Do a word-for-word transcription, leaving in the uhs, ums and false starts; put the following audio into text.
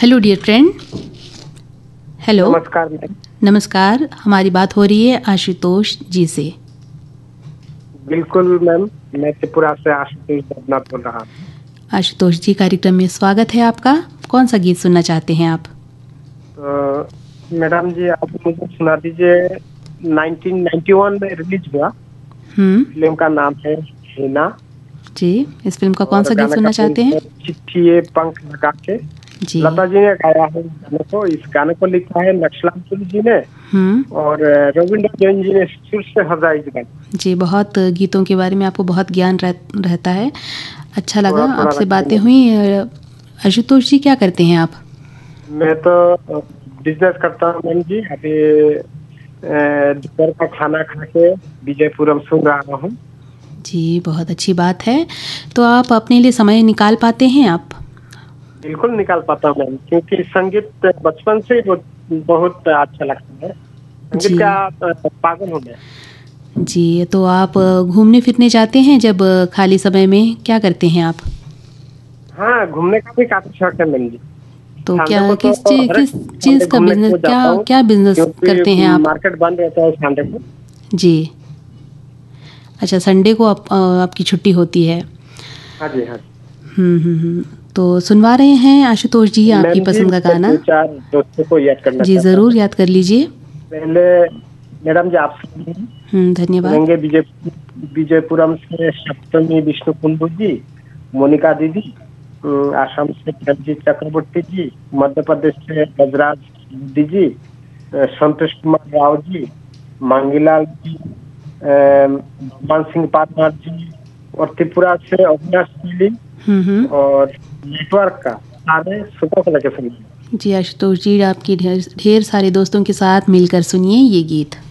Hello dear friend. Hello नमस्कार ma'am. नमस्कार, हमारी बात हो रही है आशुतोष जी से। बिल्कुल मैम, मैं त्रिपुरा से आशुतोष देवनाथ बोल रहा हूँ। आशुतोष जी, कार्यक्रम में स्वागत है आपका। कौन सा गीत सुनना चाहते हैं आप? तो मैडम जी, आप मुझे सुना दीजिए। नाइनटीन नाइंटी वन में रिलीज हुआ हम्म फिल्म का नाम है हीना। जी, इस फिल्म का कौन और सा गीत गाना का सुनना बोल चाहते हैं? है चिट्ठी पंख लगा के। जी। लता जी ने गाया है इस गाने को। इस गाने को लिखा है नक्शलाम जी ने हम्म और रविंद्र जैन जी ने सुर से सजाया इस गाने। जी, बहुत गीतों के बारे में आपको बहुत ज्ञान रह, रहता है। अच्छा लगा थोड़ा थोड़ा आपसे रखते बातें हैं। हुई। अ, आशुतोष जी, क्या करते हैं आप? मैं तो बिजनेस करता हूँ मैम जी। अभी अ, दोपहर का खाना खा के विजयपुरम सुन रहा हूँ। जी, बहुत अच्छी बात है। तो आप अपने लिए समय निकाल पाते हैं आप? बिल्कुल निकाल पाता हूँ मैम, क्योंकि संगीत बचपन से ही बहुत बहुत अच्छा लगता है। संगीत जी का अ, पागल हूँ मैं। जी, तो आप अ, घूमने फिरने जाते हैं जब अ, खाली समय में, क्या करते हैं आप? हाँ, घूमने का भी काफी शौक है मैम जी। तो क्या संडे को तो किस चीज हर एक किस चीज़ संडे का घूमने बिजनेस, को क्या जाता हूँ, क्या बिजनेस क्योंकि करते हैं आप? मार्केट बंद रहता है संडे को। जी। अच्छा, संडे को आप, अ, आपकी छुट्टी होती है। हाँ जी, हाँ जी हम्म हम्म हम्म। तो सुनवा रहे हैं आशुतोष जी आपकी मैम जी। पसंद का मैं गाना। दो चार दोस्तों को याद करना जी, चाहता ज़रूर हूँ। याद कर लीजिए। पहले मैडम जी, आप सुनिए। हम्म धन्यवाद। सुनेंगे विजय विजयपुरम से सप्तमी विष्णु कुंडू जी, मोनिका दीदी, अम, आसाम से प्रभजीत चक्रवर्ती जी, मध्य प्रदेश से बजराज दीदी जी, अ, संतोष कुमार राव जी, मांगीलाल जी, अम, भगवान सिंह पासवान जी, और त्रिपुरा से अविनाश जी, हम्म हम्म। और नेटवर्क का सारे सुबह को लेकर सुनिए। जी आशुतोष जी, आपकी ढेर ढेर सारे दोस्तों के साथ मिलकर सुनिए ये गीत।